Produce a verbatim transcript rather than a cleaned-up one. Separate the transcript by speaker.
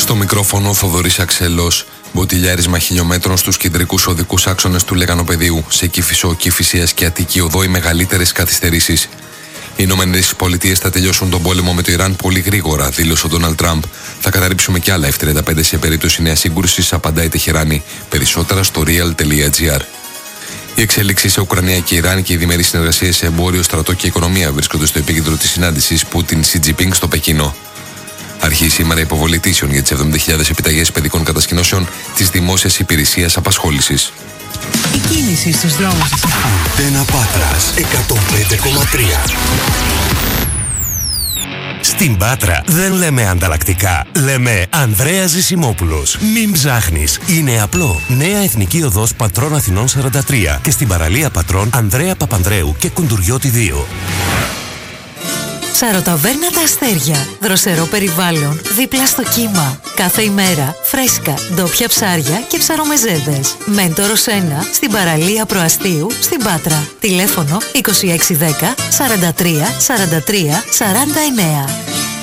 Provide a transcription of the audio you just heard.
Speaker 1: Στο μικρόφωνο Θοδωρής Αξελός. Μποτιλιάρισμα χιλιόμετρων στους κεντρικούς οδικούς άξονες του Λεγανοπεδίου. Σε Κηφισό, Κηφισίας και Αττική Οδό οι μεγαλύτερες καθυστερήσεις. Οι Ηνωμένες Πολιτείες θα τελειώσουν τον πόλεμο με το Ιράν πολύ γρήγορα, δήλωσε ο Ντόναλντ Τραμπ. Θα καταρρύψουμε κι άλλα εφ τριάντα πέντε σε περίπτωση νέας σύγκρουσης, απαντάει η Τεχεράνη. Περισσότερα στο real τελεία gr. Οι εξέλιξεις σε Ουκρανία και Ιράν και οι διμερείς συνεργασίες σε εμπόριο, στρατό και οικονομία βρίσκονται στο επίκεντρο της συνάντησης Πούτιν-Σι Τζινπίνγκ στο Πεκίνο. Αρχίζει σήμερα η υποβολή αιτήσεων για τις εβδομήντα χιλιάδες επιταγές παιδικών κατασκηνώσεων της Δημόσιας Υπηρεσίας Απασχόλησης.
Speaker 2: Η κίνηση στους δρόμους.
Speaker 3: Αντένα Πάτρας εκατόν πέντε κόμμα τρία.
Speaker 4: Στην Πάτρα δεν λέμε ανταλλακτικά, λέμε Ανδρέας Ζησιμόπουλος. Μην ψάχνεις, είναι απλό. Νέα Εθνική Οδός Πατρών Αθηνών σαράντα τρία και στην παραλία Πατρών Ανδρέα Παπανδρέου και Κουντουριώτη δύο.
Speaker 2: Σαρωταβέρνα Τα Αστέρια. Δροσερό περιβάλλον, δίπλα στο κύμα. Κάθε ημέρα φρέσκα, ντόπια ψάρια και ψαρομεζέδες. Μέντορος ένα, στην παραλία Προαστίου, στην Πάτρα. Τηλέφωνο είκοσι έξι δέκα σαράντα τρία σαράντα τρία σαράντα εννέα.